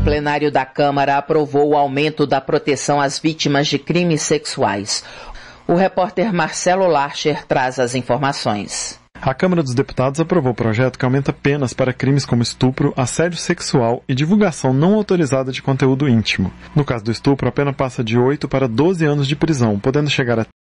plenário da Câmara aprovou o aumento da proteção às vítimas de crimes sexuais. O repórter Marcelo Larcher traz as informações. A Câmara dos Deputados aprovou o projeto que aumenta penas para crimes como estupro, assédio sexual e divulgação não autorizada de conteúdo íntimo. No caso do estupro, a pena passa de 8 para 12 anos de prisão, podendo chegar a